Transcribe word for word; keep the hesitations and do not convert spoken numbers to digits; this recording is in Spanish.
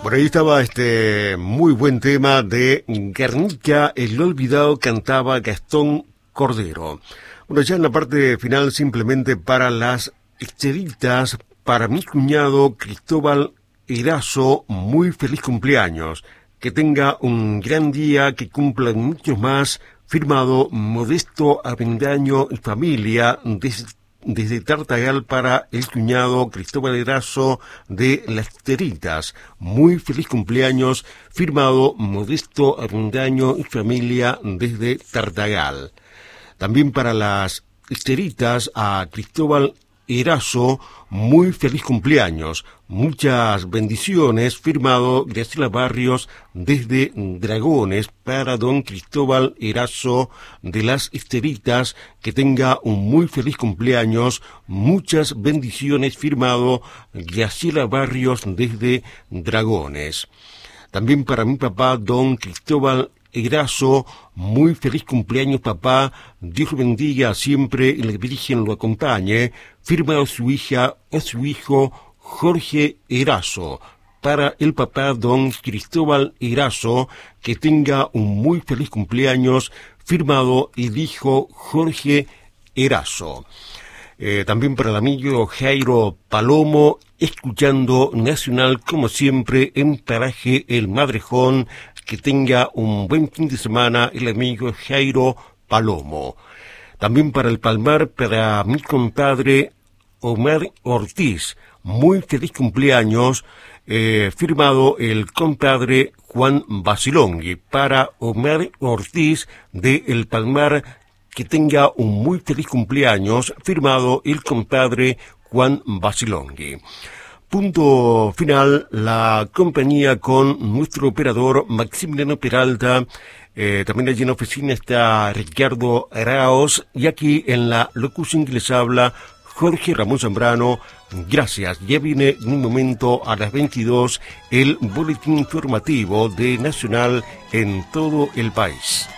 Por ahí estaba este muy buen tema de Guernica, el olvidado, cantaba Gastón Cordero. Bueno, ya en la parte final, simplemente para las estrellitas, para mi cuñado Cristóbal Erazo, muy feliz cumpleaños. Que tenga un gran día, que cumplan muchos más. Firmado Modesto Avendaño y familia, desde, desde Tartagal, para el cuñado Cristóbal Erazo de Las Teritas. Muy feliz cumpleaños. Firmado Modesto Avendaño y familia, desde Tartagal. También para las Esteritas, a Cristóbal Erazo, muy feliz cumpleaños, muchas bendiciones. Firmado Graciela Barrios desde Dragones, para don Cristóbal Erazo de las Esteritas, que tenga un muy feliz cumpleaños, muchas bendiciones. Firmado Graciela Barrios desde Dragones. También para mi papá, don Cristóbal Erazo, muy feliz cumpleaños, papá. Dios lo bendiga siempre y la Virgen lo acompañe. Firma a su hija, a su hijo Jorge Erazo. Para el papá, don Cristóbal Erazo, que tenga un muy feliz cumpleaños. Firmado el hijo Jorge Erazo. Eh, también para el amigo Jairo Palomo, escuchando Nacional como siempre en Paraje El Madrejón. Que tenga un buen fin de semana el amigo Jairo Palomo. También para el Palmar, para mi compadre Omar Ortiz, muy feliz cumpleaños. Eh, firmado el compadre Juan Basilongui. Para Omar Ortiz de El Palmar, que tenga un muy feliz cumpleaños. Firmado el compadre Juan Basilongui. Punto final, la compañía con nuestro operador Maximiliano Peralta. Eh, también allí en la oficina está Ricardo Araos, y aquí en la locución que les habla Jorge Ramón Zambrano. Gracias. Ya viene en un momento a las veintidós el boletín informativo de Nacional en todo el país.